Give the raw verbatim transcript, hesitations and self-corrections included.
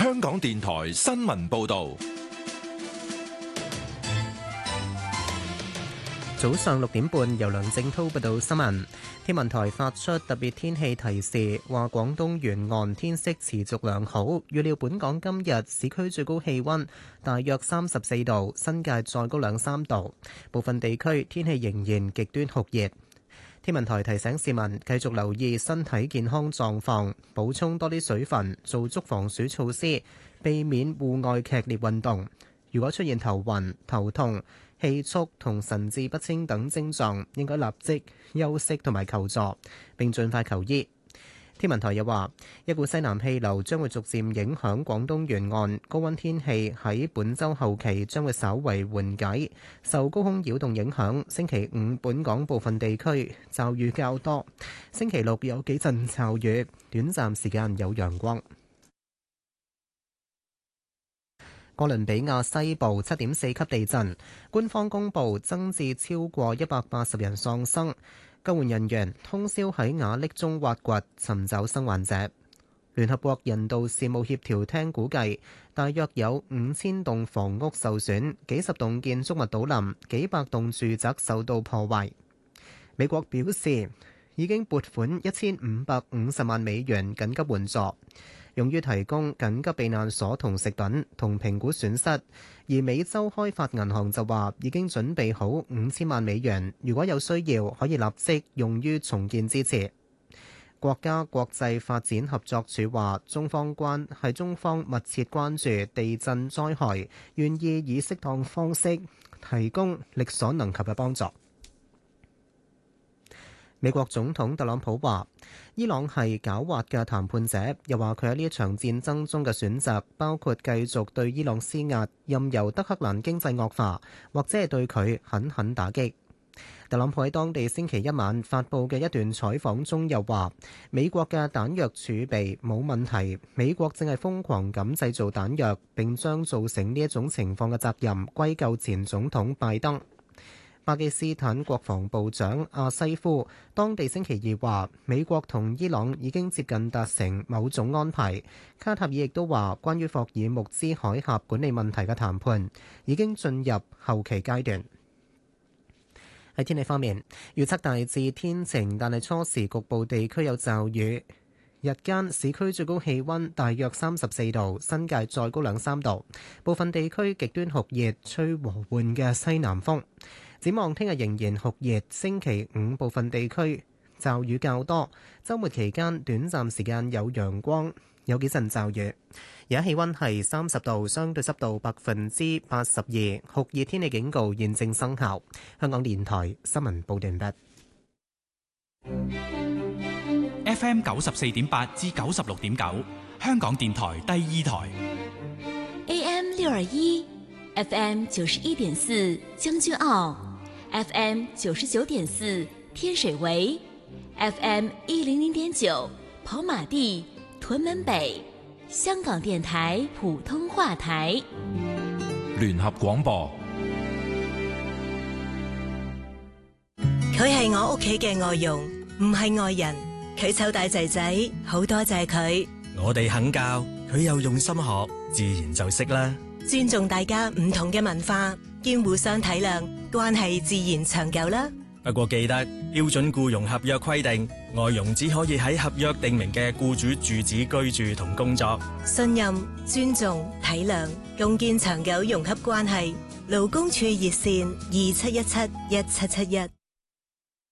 香港電台新聞報道。 早上六點半，由梁正滔報道新聞。天文台發出特別天氣提示，話廣東沿岸天色持續良好，預料本港今日市區最高氣溫大約三十四度，新界再高兩三度，部分地區天氣仍然極端酷熱。天文台提醒市民繼續留意身體健康狀況，補充多啲水分，做足防暑措施，避免戶外劇烈運動。如果出現頭暈、頭痛、氣促同神志不清等症狀，應該立即休息同埋求助，並盡快求醫。天文台又話，一股西南氣流將會逐漸影響廣東沿岸，高溫天氣喺本週後期將會稍為緩解。受高空擾動影響，星期五本港部分地區驟雨較多，星期六有幾陣驟雨，短暫時間有陽光。哥倫比亞西部七點四級地震，官方公布增至超過一百八十人喪生，救援人員通宵喺瓦礫中挖掘，尋找生還者。聯合國人道事務協調廳估計，大約有五千棟房屋受損，幾十棟建築物倒冧，幾百棟住宅受到破壞。美國表示已經撥款一千五百五十萬美元緊急援助，用於提供緊急避難所同食品同評估損失，而美洲開發銀行就話已經準備好五千萬美元，如果有需要可以立即用於重建支持。國家國際發展合作署話，中方關係中方密切關注地震災害，願意以適當方式提供力所能及嘅幫助。美國總統特朗普話，伊朗係狡猾嘅談判者，又話佢喺呢一場戰爭中嘅選擇包括繼續對伊朗施壓，任由德黑蘭經濟惡化，或者係對佢狠狠打擊。特朗普喺當地星期一晚發布嘅一段採訪中又話，美國嘅彈藥儲備冇問題，美國正係瘋狂咁製造彈藥，並將造成呢一種情況嘅責任歸咎前總統拜登。巴基斯坦國防部長阿西夫當地星期二話，美國同伊朗已經接近達成某種安排。卡塔爾亦都話，關於霍爾木茲海峽管理問題嘅談判已經進入後期階段。喺天氣方面，預測大致天晴，但係初時局部地區有驟雨。日間市區最高氣溫大約三十四度，新界再高兩三度。部分地區極端酷熱，吹和緩嘅西南風。展望聽日仍然酷熱，星期五部分地區驟雨較多，週末期間短暫時間有陽光，有幾陣驟雨。而家氣溫係三十度，相對濕度百分之八十二，酷熱天氣警告現正生效。香港電台新聞報道完畢。 F M 九十四點八至九十六點九，香港電台第二台。 A M 六二一，F M 九十一點四將軍澳，F M 九十九點四天水圍，F M 一零零點九跑馬地、屯門北。香港電台普通話台。 聯合廣播。 佢係我屋企嘅外傭，唔係外人。佢湊大仔仔，好多謝佢。 我哋肯教，佢又用心學，自然就識啦。 尊重大家唔同嘅文化，兼互相體諒，關係自然長久啦。 不過記得標準僱傭合約規定，外傭只可以喺合約訂明嘅僱主住址居住同工作。 信任、尊重、體諒，共建長久融洽關係。勞工處熱線二七一七一七七一。